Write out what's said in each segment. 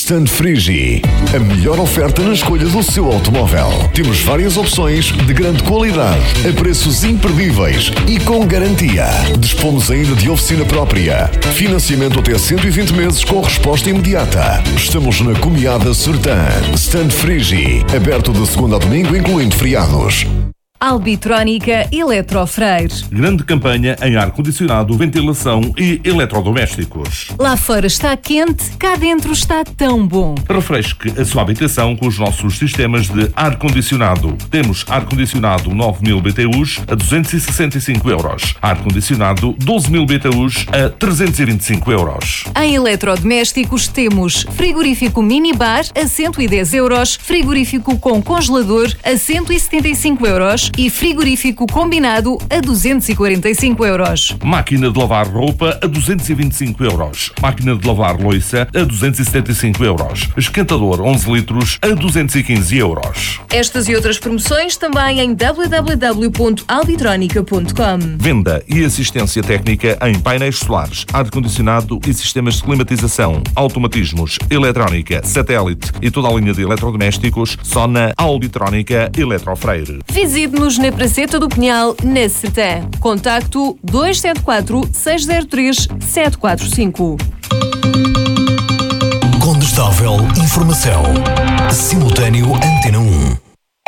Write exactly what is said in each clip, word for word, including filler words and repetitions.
Stand Frigi, a melhor oferta na escolha do seu automóvel. Temos várias opções de grande qualidade, a preços imperdíveis e com garantia. Dispomos ainda de oficina própria. Financiamento até cento e vinte meses com resposta imediata. Estamos na Comiada Sertã. Stand Frigi, aberto de segunda a domingo, incluindo feriados. Albitrónica Eletrofreire. Grande campanha em ar-condicionado, ventilação e eletrodomésticos. Lá fora está quente, cá dentro está tão bom. Refresque a sua habitação com os nossos sistemas de ar-condicionado. Temos ar-condicionado nove mil B T Us a duzentos e sessenta e cinco euros. Ar-condicionado doze mil B T Us a trezentos e vinte e cinco euros. Em eletrodomésticos temos frigorífico minibar a cento e dez euros, frigorífico com congelador a cento e setenta e cinco euros e frigorífico combinado a duzentos e quarenta e cinco euros. Máquina de lavar roupa a duzentos e vinte e cinco euros. Máquina de lavar louça a duzentos e setenta e cinco euros. Esquentador onze litros a duzentos e quinze euros. Estas e outras promoções também em w w w ponto albitronica ponto com. Venda e assistência técnica em painéis solares, ar-condicionado e sistemas de climatização, automatismos, eletrónica, satélite e toda a linha de eletrodomésticos só na Albitrónica Eletrofreire. Visite-nos na Praceta do Pinhal, na Sertã. Contacto dois sete quatro, seis zero três, sete quatro cinco. Condestável Informação. Simultâneo Antena um.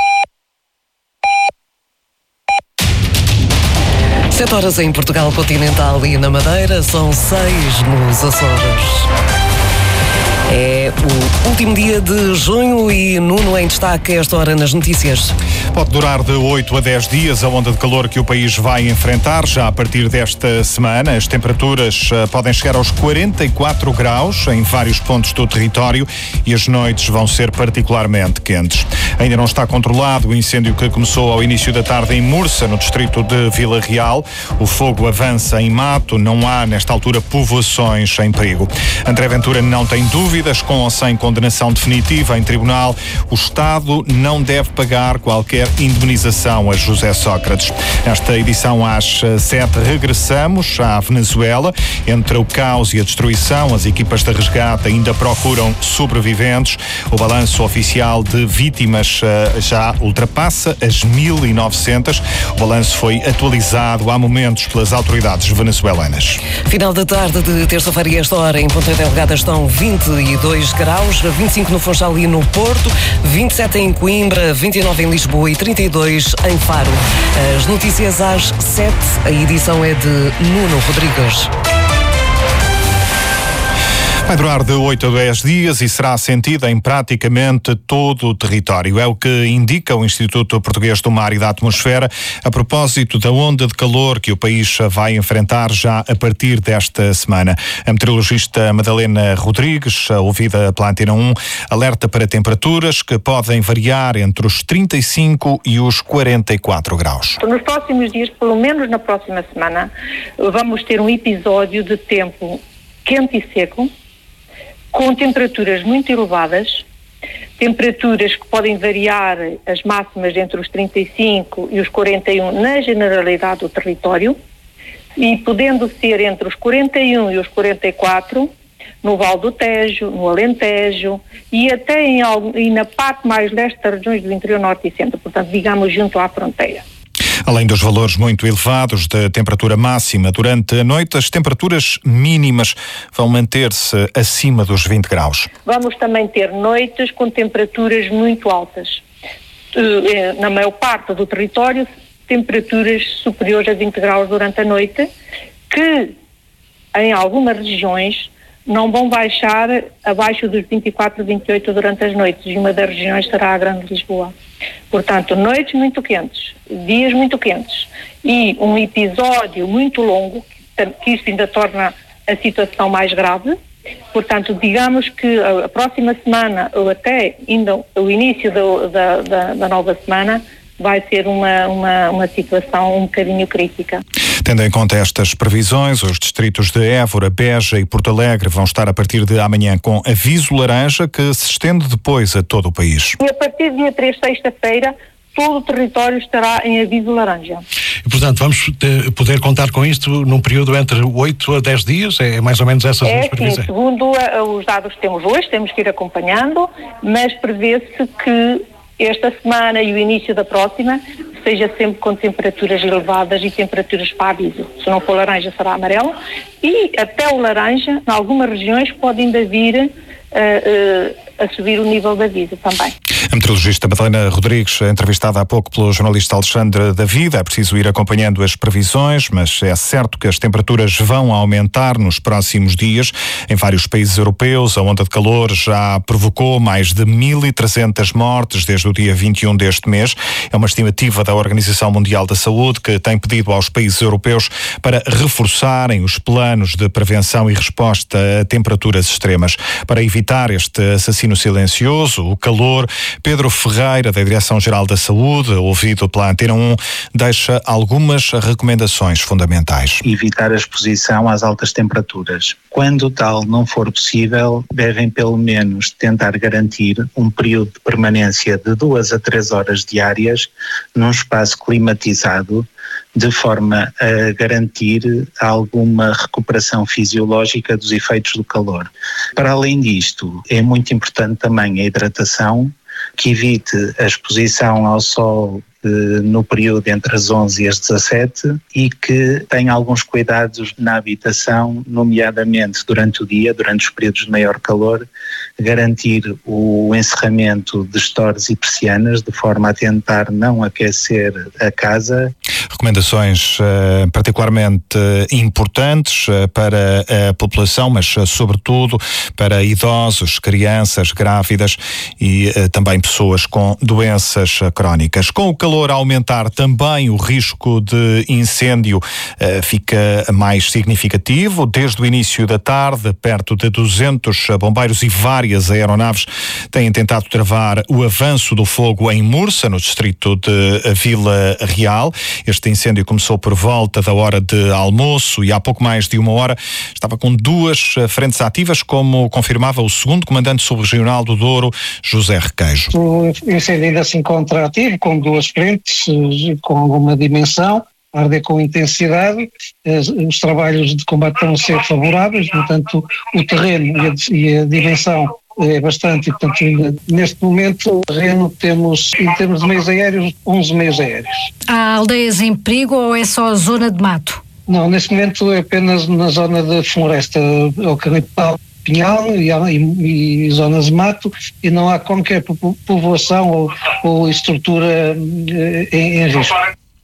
Sete horas em Portugal Continental e na Madeira, são seis nos Açores. É o último dia de junho e Nuno em destaque a esta hora nas notícias. Pode durar de oito a dez dias a onda de calor que o país vai enfrentar já a partir desta semana. As temperaturas podem chegar aos quarenta e quatro graus em vários pontos do território e as noites vão ser particularmente quentes. Ainda não está controlado o incêndio que começou ao início da tarde em Mursa, no distrito de Vila Real. O fogo avança em mato, não há nesta altura povoações em perigo. André Ventura não tem dúvida. Com ou sem condenação definitiva em tribunal, o Estado não deve pagar qualquer indemnização a José Sócrates. Nesta edição às sete regressamos à Venezuela. Entre o caos e a destruição, as equipas de resgate ainda procuram sobreviventes. O balanço oficial de vítimas já ultrapassa as mil e novecentas. O balanço foi atualizado há momentos pelas autoridades venezuelanas. Final da tarde de terça-feira e esta hora em Ponta Delgada estão vinte e dois graus, vinte e cinco no Funchal e no Porto, vinte e sete em Coimbra, vinte e nove em Lisboa e trinta e dois em Faro. As notícias às sete, a edição é de Nuno Rodrigues. Vai durar de oito a dez dias e será sentida em praticamente todo o território. É o que indica o Instituto Português do Mar e da Atmosfera a propósito da onda de calor que o país vai enfrentar já a partir desta semana. A meteorologista Madalena Rodrigues, ouvida pela Antena um, alerta para temperaturas que podem variar entre os trinta e cinco e os quarenta e quatro graus. Nos próximos dias, pelo menos na próxima semana, vamos ter um episódio de tempo quente e seco, com temperaturas muito elevadas, temperaturas que podem variar as máximas entre os trinta e cinco e os quarenta e um na generalidade do território e podendo ser entre os quarenta e um e os quarenta e quatro no Val do Tejo, no Alentejo e até em, e na parte mais leste das regiões do interior norte e centro, portanto, digamos, junto à fronteira. Além dos valores muito elevados de temperatura máxima durante a noite, as temperaturas mínimas vão manter-se acima dos vinte graus. Vamos também ter noites com temperaturas muito altas. Na maior parte do território, temperaturas superiores a vinte graus durante a noite, que em algumas regiões não vão baixar abaixo dos vinte e quatro, vinte e oito durante as noites, e uma das regiões será a Grande Lisboa. Portanto, noites muito quentes, dias muito quentes e um episódio muito longo, que isto ainda torna a situação mais grave. Portanto, digamos que a próxima semana, ou até ainda o início do, da, da, da nova semana, vai ser uma, uma, uma situação um bocadinho crítica. Tendo em conta estas previsões, os distritos de Évora, Beja e Porto Alegre vão estar a partir de amanhã com aviso laranja que se estende depois a todo o país. E a partir do dia três, sexta-feira, todo o território estará em aviso laranja. E, portanto, vamos te, poder contar com isto num período entre oito a dez dias? É mais ou menos essas é, as previsões? Sim, segundo uh, os dados que temos hoje, temos que ir acompanhando, mas prevê-se que esta semana e o início da próxima seja sempre com temperaturas elevadas e temperaturas para aviso. Se não for laranja, será amarelo. E até o laranja, em algumas regiões, pode ainda vir uh, uh, a subir o nível de aviso também. A meteorologista Madalena Rodrigues, entrevistada há pouco pelo jornalista Alexandre David. É preciso ir acompanhando as previsões, mas é certo que as temperaturas vão aumentar nos próximos dias. Em vários países europeus, a onda de calor já provocou mais de mil e trezentas mortes desde o dia vinte e um deste mês. É uma estimativa da Organização Mundial da Saúde, que tem pedido aos países europeus para reforçarem os planos de prevenção e resposta a temperaturas extremas. Para evitar este assassino silencioso, o calor, Pedro Ferreira, da Direção-Geral da Saúde, ouvido pela Antena um, deixa algumas recomendações fundamentais. Evitar a exposição às altas temperaturas. Quando tal não for possível, devem pelo menos tentar garantir um período de permanência de duas a três horas diárias num espaço climatizado, de forma a garantir alguma recuperação fisiológica dos efeitos do calor. Para além disto, é muito importante também a hidratação, que evite a exposição ao sol eh, no período entre as onze e as dezassete e que tenha alguns cuidados na habitação, nomeadamente durante o dia, durante os períodos de maior calor, garantir o encerramento de estores e persianas de forma a tentar não aquecer a casa. Recomendações uh, particularmente uh, importantes uh, para a população, mas uh, sobretudo para idosos, crianças, grávidas e uh, também pessoas com doenças uh, crónicas. Com o calor a aumentar, também o risco de incêndio uh, fica mais significativo. Desde o início da tarde, perto de duzentos bombeiros e várias aeronaves têm tentado travar o avanço do fogo em Mursa, no distrito de Vila Real. Este incêndio começou por volta da hora de almoço e há pouco mais de uma hora estava com duas frentes ativas, como confirmava o segundo comandante subregional do Douro, José Requeijo. O incêndio ainda se encontra ativo, com duas frentes, com alguma dimensão, arder com intensidade. Os trabalhos de combate estão a ser favoráveis, portanto o terreno e a, e a dimensão é bastante, e portanto neste momento o terreno temos, em termos de meios aéreos, onze meios aéreos. Há aldeias em perigo ou é só a zona de mato? Não, neste momento é apenas na zona de floresta, eucaliptal, pinhal e, e, e zonas de mato, e não há qualquer povoação ou, ou estrutura em, em risco.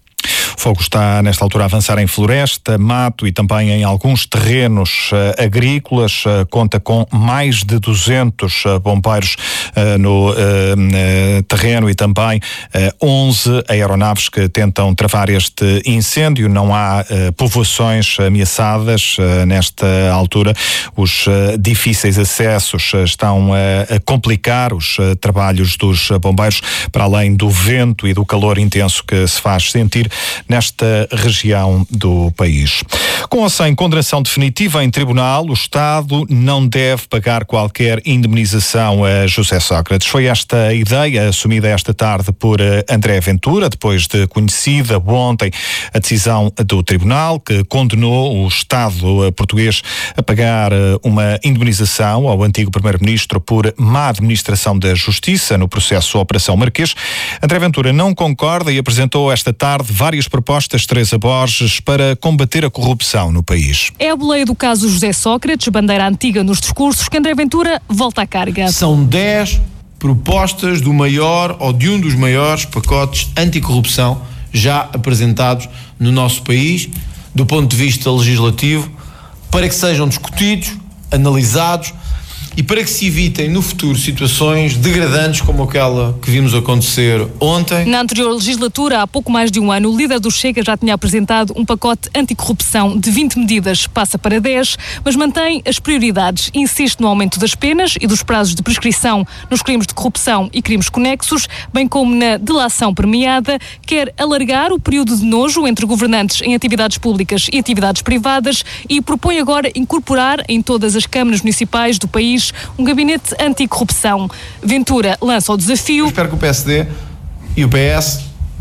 O fogo está, nesta altura, a avançar em floresta, mato e também em alguns terrenos uh, agrícolas. Uh, conta com mais de duzentos uh, bombeiros uh, no uh, uh, terreno e também uh, onze aeronaves que tentam travar este incêndio. Não há uh, povoações ameaçadas uh, nesta altura. Os uh, difíceis acessos uh, estão uh, a complicar os uh, trabalhos dos uh, bombeiros, para além do vento e do calor intenso que se faz sentir nesta região do país. Com ou sem condenação definitiva em tribunal, o Estado não deve pagar qualquer indemnização a José Sócrates. Foi esta a ideia assumida esta tarde por André Ventura, depois de conhecida ontem a decisão do tribunal que condenou o Estado português a pagar uma indemnização ao antigo primeiro-ministro por má administração da Justiça no processo Operação Marquês. André Ventura não concorda e apresentou esta tarde várias propostas, Teresa Borges, para combater a corrupção no país. É a boleia do caso José Sócrates, bandeira antiga nos discursos, que André Ventura volta à carga. São dez propostas do maior ou de um dos maiores pacotes anticorrupção já apresentados no nosso país, do ponto de vista legislativo, para que sejam discutidos, analisados e para que se evitem no futuro situações degradantes como aquela que vimos acontecer ontem. Na anterior legislatura, há pouco mais de um ano, o líder do Chega já tinha apresentado um pacote anticorrupção de vinte medidas, passa para dez, mas mantém as prioridades. Insiste no aumento das penas e dos prazos de prescrição nos crimes de corrupção e crimes conexos, bem como na delação premiada. Quer alargar o período de nojo entre governantes em atividades públicas e atividades privadas e propõe agora incorporar em todas as câmaras municipais do país um gabinete anticorrupção. Ventura lança o desafio. Eu espero que o P S D e o P S,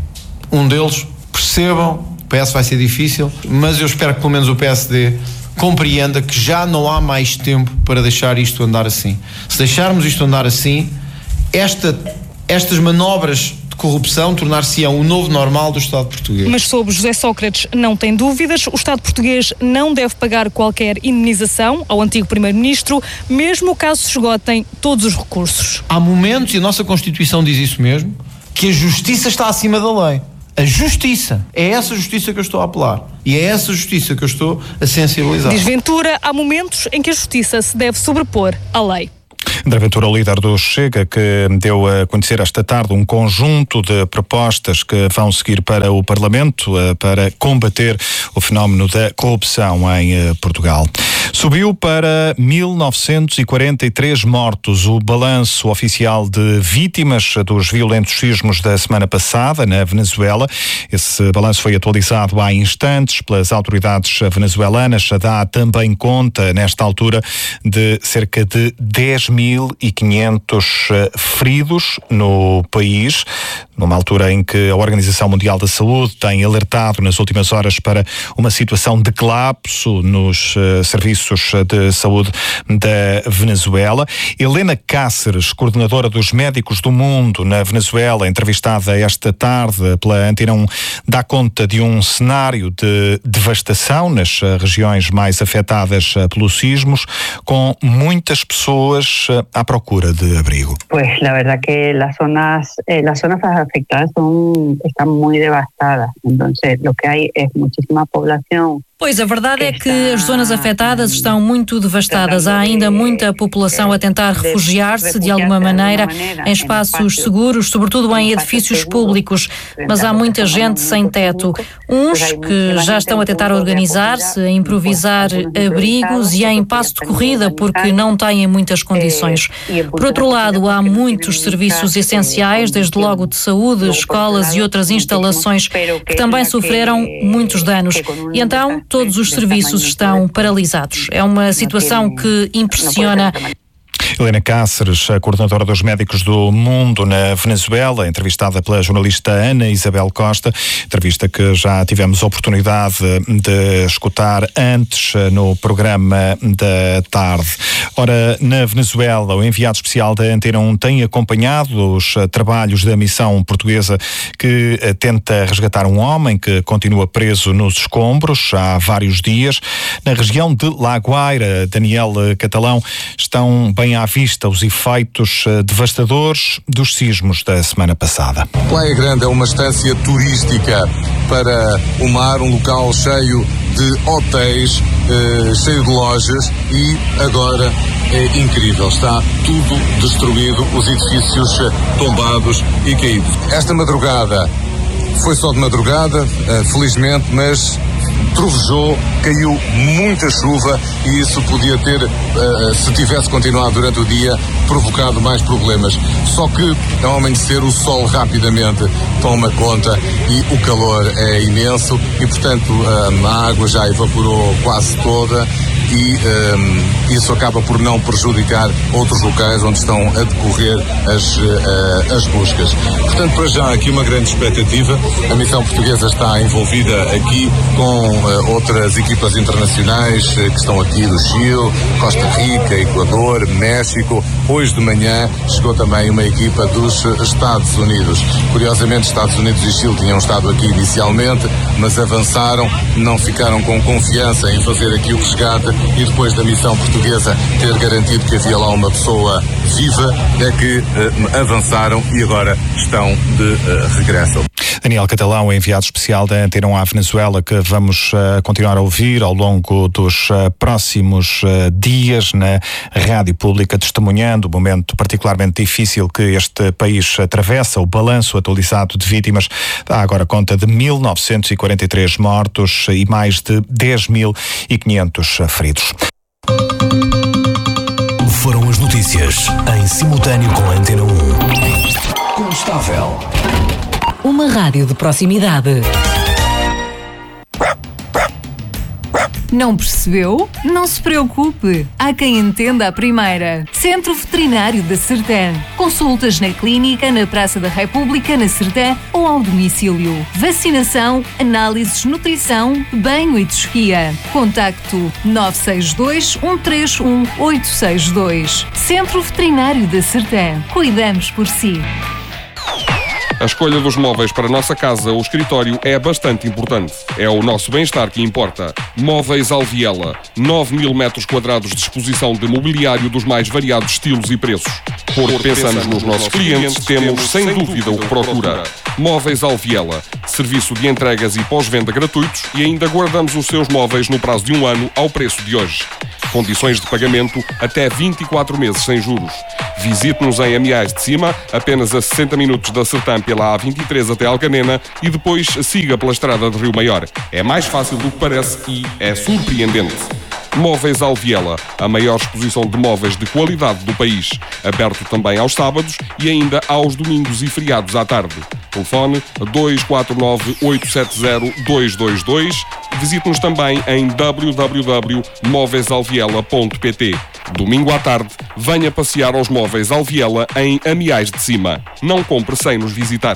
um deles, percebam, o P S vai ser difícil, mas eu espero que pelo menos o P S D compreenda que já não há mais tempo para deixar isto andar assim. Se deixarmos isto andar assim, esta, estas manobras de corrupção tornar-se-ão o novo normal do Estado português. Mas sobre José Sócrates não tem dúvidas, o Estado português não deve pagar qualquer indemnização ao antigo Primeiro-Ministro, mesmo caso se esgotem todos os recursos. Há momentos, e a nossa Constituição diz isso mesmo, que a justiça está acima da lei. A justiça. É essa justiça que eu estou a apelar. E é essa justiça que eu estou a sensibilizar. Diz Ventura, há momentos em que a justiça se deve sobrepor à lei. André Ventura, o líder do Chega, que deu a conhecer esta tarde um conjunto de propostas que vão seguir para o Parlamento para combater o fenómeno da corrupção em Portugal. Subiu para mil novecentos e quarenta e três mortos o balanço oficial de vítimas dos violentos sismos da semana passada na Venezuela. Esse balanço foi atualizado há instantes pelas autoridades venezuelanas. Dá também conta, nesta altura, de cerca de dez mil e quinhentos feridos no país, numa altura em que a Organização Mundial da Saúde tem alertado nas últimas horas para uma situação de colapso nos uh, serviços de saúde da Venezuela. Helena Cáceres, coordenadora dos Médicos do Mundo na Venezuela, entrevistada esta tarde pela Antena um, dá conta de um cenário de devastação nas regiões mais afetadas pelos sismos, com muitas pessoas à procura de abrigo. Pues la verdad que las zonas, eh, las zonas afectadas son, están muy devastadas. Entonces lo que hay es muchísima población. Pois a verdade é que as zonas afetadas estão muito devastadas. Há ainda muita população a tentar refugiar-se de alguma maneira em espaços seguros, sobretudo em edifícios públicos, mas há muita gente sem teto. Uns que já estão a tentar organizar-se, a improvisar abrigos e em passo de corrida porque não têm muitas condições. Por outro lado, há muitos serviços essenciais, desde logo de saúde, escolas e outras instalações que também sofreram muitos danos. E então todos os serviços estão paralisados. É uma situação que impressiona. Helena Cáceres, a coordenadora dos Médicos do Mundo na Venezuela, entrevistada pela jornalista Ana Isabel Costa, entrevista que já tivemos a oportunidade de escutar antes no programa da tarde. Ora, na Venezuela, o enviado especial da Antena um tem acompanhado os trabalhos da missão portuguesa que tenta resgatar um homem que continua preso nos escombros há vários dias. Na região de La Guaira, Daniel Catalão, estão bem à vista os efeitos devastadores dos sismos da semana passada. Praia Grande é uma estância turística para o mar, um local cheio de hotéis, eh, cheio de lojas e agora é incrível, está tudo destruído, os edifícios tombados e caídos. Esta madrugada foi só de madrugada, eh, felizmente, mas trovejou, caiu muita chuva e isso podia ter, uh, se tivesse continuado durante o dia, provocado mais problemas. Só que ao amanhecer o sol rapidamente toma conta e o calor é imenso e, portanto, um, a água já evaporou quase toda e um, isso acaba por não prejudicar outros locais onde estão a decorrer as, uh, as buscas. Portanto, para já aqui uma grande expectativa. A missão portuguesa está envolvida aqui com uh, outras equipas internacionais uh, que estão aqui do Chile, Costa Rica, Equador, México. Hoje de manhã chegou também uma equipa dos Estados Unidos. Curiosamente, Estados Unidos e Chile tinham estado aqui inicialmente, mas avançaram, não ficaram com confiança em fazer aqui o resgate e depois da missão portuguesa ter garantido que havia lá uma pessoa viva, é que uh, avançaram e agora estão de uh, regresso. Daniel Catalão, enviado especial da Antena um à Venezuela, que vamos uh, continuar a ouvir ao longo dos uh, próximos uh, dias na Rádio Pública, testemunhando o momento particularmente difícil que este país atravessa. O balanço atualizado de vítimas dá agora conta de mil novecentos e quarenta e três mortos e mais de dez mil e quinhentos feridos. Foram as notícias em simultâneo com a Antena um. Constável. Uma rádio de proximidade. Não percebeu? Não se preocupe. Há quem entenda a primeira. Centro Veterinário da Sertã. Consultas na clínica, na Praça da República, na Sertã ou ao domicílio. Vacinação, análises, nutrição, banho e tosquia. Contacto nove seis dois, um três um, oito seis dois. Centro Veterinário da Sertã. Cuidamos por si. A escolha dos móveis para a nossa casa ou escritório é bastante importante. É o nosso bem-estar que importa. Móveis Alviela. nove mil metros quadrados de exposição de mobiliário dos mais variados estilos e preços. Porque pensamos nos nossos clientes, temos sem dúvida o que procura. Móveis Alviela. Serviço de entregas e pós-venda gratuitos e ainda guardamos os seus móveis no prazo de um ano ao preço de hoje. Condições de pagamento até vinte e quatro meses sem juros. Visite-nos em Amiais de Cima, apenas a sessenta minutos da Sertã pela A vinte e três até Alcanena e depois siga pela estrada de Rio Maior. É mais fácil do que parece e é surpreendente. Móveis Alviela, a maior exposição de móveis de qualidade do país. Aberto também aos sábados e ainda aos domingos e feriados à tarde. Telefone dois quatro nove, oito sete zero, dois dois dois. Visite-nos também em w w w ponto móveis alviela ponto p t. Domingo à tarde, venha passear aos Móveis Alviela em Amiais de Cima. Não compre sem nos visitar.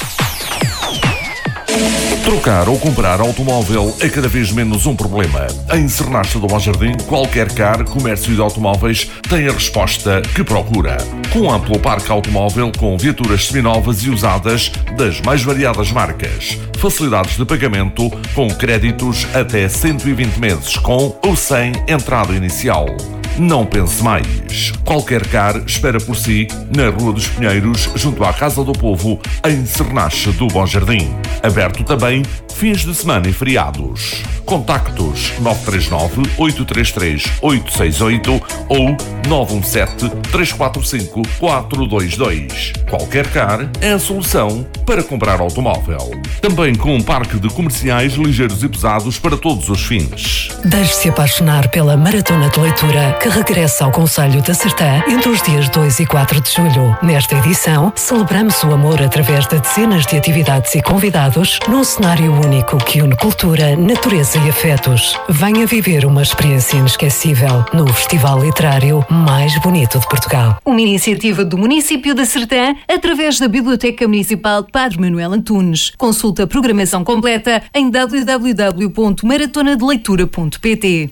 Trocar ou comprar automóvel é cada vez menos um problema. Em Sernacha do Bom Jardim, qualquer car, comércio de automóveis tem a resposta que procura. Com um amplo parque automóvel com viaturas seminovas e usadas das mais variadas marcas. Facilidades de pagamento com créditos até cento e vinte meses com ou sem entrada inicial. Não pense mais. Qualquer car espera por si na Rua dos Pinheiros, junto à Casa do Povo, em Sernacha do Bom Jardim. Aberto também fins de semana e feriados. Contactos nove três nove, oito três três, oito seis oito ou nove um sete, três quatro cinco, quatro dois dois. Qualquer car é a solução para comprar automóvel. Também com um parque de comerciais ligeiros e pesados para todos os fins. Deixe-se apaixonar pela Maratona de Leitura que regressa ao Concelho da Sertã entre os dias dois e quatro de julho. Nesta edição, celebramos o amor através de dezenas de atividades e convidados num cenário único que une cultura, natureza e afetos. Venha viver uma experiência inesquecível no festival literário mais bonito de Portugal. Uma iniciativa do município da Sertã através da Biblioteca Municipal Padre Manuel Antunes. Consulta a programação completa em w w w ponto maratona de leitura ponto p t.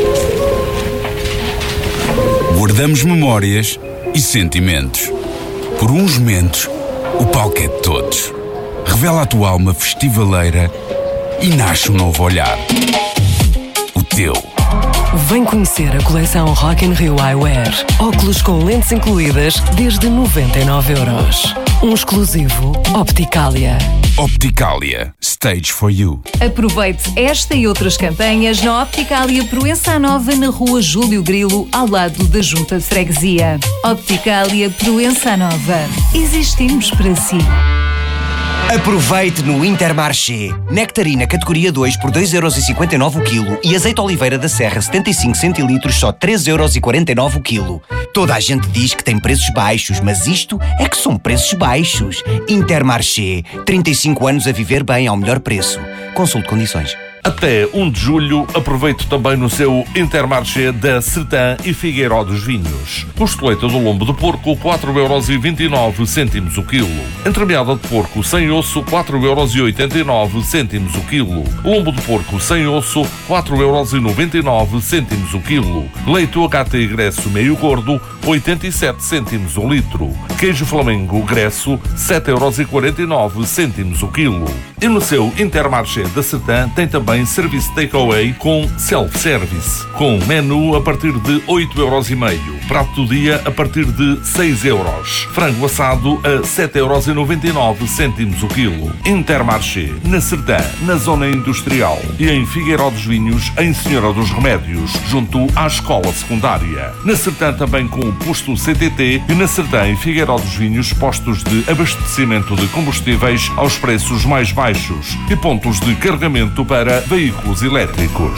Guardamos memórias e sentimentos. Por uns momentos, o palco é de todos. Revela a tua alma festivaleira e nasce um novo olhar. O teu. Vem conhecer a coleção Rock in Rio Eyewear. Óculos com lentes incluídas desde noventa e nove euros. Um exclusivo Opticalia. Opticalia. Stage for you. Aproveite esta e outras campanhas na Opticalia Proença Nova, na Rua Júlio Grilo, ao lado da Junta de Freguesia. Opticalia Proença Nova. Existimos para si. Aproveite no Intermarché. Nectarina categoria dois por dois euros e cinquenta e nove o quilo e azeite Oliveira da Serra setenta e cinco centilitros só três euros e quarenta e nove o quilo. Toda a gente diz que tem preços baixos, mas isto é que são preços baixos. Intermarché. trinta e cinco anos a viver bem ao melhor preço. Consulte condições. Até um de julho, aproveite também no seu Intermarché da Sertã e Figueiró dos Vinhos. Costeleta do lombo de porco, quatro euros e vinte e nove cêntimos o quilo. Entremeada de porco sem osso, quatro euros e oitenta e nove cêntimos o quilo. Lombo de porco sem osso, quatro euros e noventa e nove cêntimos o quilo. Leite U H T Gresso meio gordo, oitenta e sete cêntimos o litro. Queijo Flamengo Gresso, sete euros e quarenta e nove cêntimos o quilo. E no seu Intermarché da Sertã tem também serviço takeaway com self-service, com menu a partir de oito euros e meio. Prato do dia a partir de seis euros. Frango assado a sete euros e noventa e nove cêntimos o quilo. Intermarché, na Sertã, na zona industrial. E em Figueiró dos Vinhos, em Senhora dos Remédios, junto à escola secundária. Na Sertã também com o posto C T T e na Sertã e Figueiró dos Vinhos, postos de abastecimento de combustíveis aos preços mais baixos e pontos de carregamento para veículos elétricos.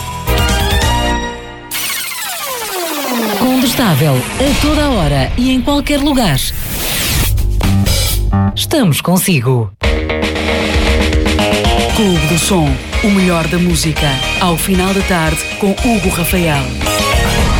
Combustável a toda hora e em qualquer lugar. Estamos consigo. Clube do Som, o melhor da música, ao final da tarde com Hugo Rafael.